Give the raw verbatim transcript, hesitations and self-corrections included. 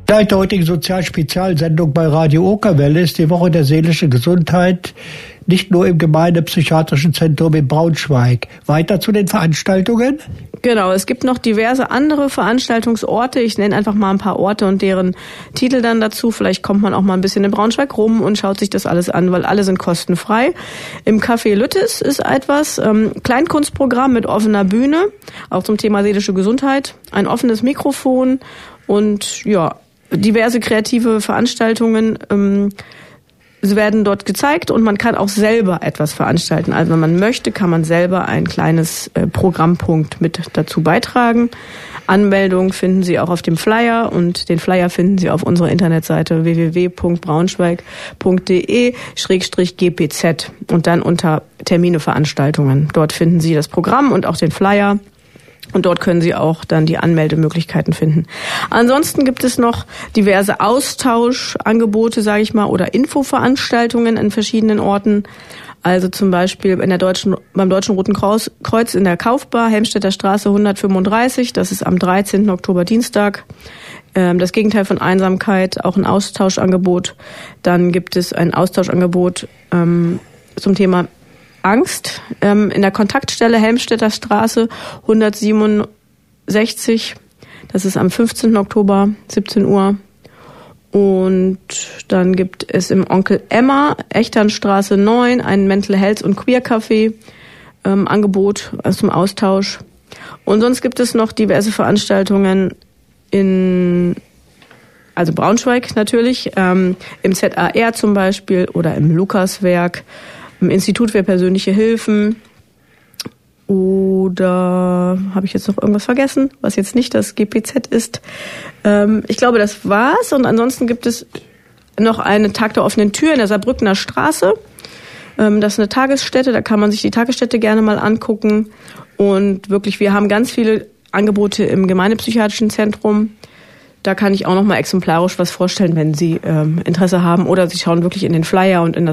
Seit der heutigen Sozialspezialsendung bei Radio Okerwelle ist die Woche der seelischen Gesundheit nicht nur im Gemeindepsychiatrischen Zentrum in Braunschweig. Weiter zu den Veranstaltungen? Genau, es gibt noch diverse andere Veranstaltungsorte. Ich nenne einfach mal ein paar Orte und deren Titel dann dazu. Vielleicht kommt man auch mal ein bisschen in Braunschweig rum und schaut sich das alles an, weil alle sind kostenfrei. Im Café Lüttes ist etwas, ähm, Kleinkunstprogramm mit offener Bühne, auch zum Thema seelische Gesundheit, ein offenes Mikrofon und ja, diverse kreative Veranstaltungen ähm, sie werden dort gezeigt und man kann auch selber etwas veranstalten. Also wenn man möchte, kann man selber ein kleines äh, Programmpunkt mit dazu beitragen. Anmeldung finden Sie auch auf dem Flyer und den Flyer finden Sie auf unserer Internetseite w w w punkt braunschweig punkt d e schrägstrich g p z und dann unter Termine Veranstaltungen. Dort finden Sie das Programm und auch den Flyer. Und dort können Sie auch dann die Anmeldemöglichkeiten finden. Ansonsten gibt es noch diverse Austauschangebote, sage ich mal, oder Infoveranstaltungen in verschiedenen Orten. Also zum Beispiel in der Deutschen, beim Deutschen Roten Kreuz, Kreuz in der Kaufbar, Helmstedter Straße hundertfünfunddreißig. Das ist am dreizehnten Oktober, Dienstag. Das Gegenteil von Einsamkeit, auch ein Austauschangebot. Dann gibt es ein Austauschangebot ähm, zum Thema Angst ähm, in der Kontaktstelle Helmstedter Straße hundertsiebenundsechzig. Das ist am fünfzehnten Oktober, siebzehn Uhr. Und dann gibt es im Onkel Emma, Echternstraße neun, ein Mental Health und Queer Café ähm, Angebot also zum Austausch. Und sonst gibt es noch diverse Veranstaltungen in, also Braunschweig natürlich, ähm, im Z A R zum Beispiel oder im Lukaswerk, im Institut für persönliche Hilfen oder habe ich jetzt noch irgendwas vergessen, was jetzt nicht das G P Z ist. Ähm, ich glaube, das war's. Und ansonsten gibt es noch einen Tag der offenen Tür in der Saarbrückener Straße. Ähm, das ist eine Tagesstätte, da kann man sich die Tagesstätte gerne mal angucken. Und wirklich, wir haben ganz viele Angebote im Gemeindepsychiatrischen Zentrum. Da kann ich auch noch mal exemplarisch was vorstellen, wenn Sie ähm, Interesse haben. Oder Sie schauen wirklich in den Flyer und in das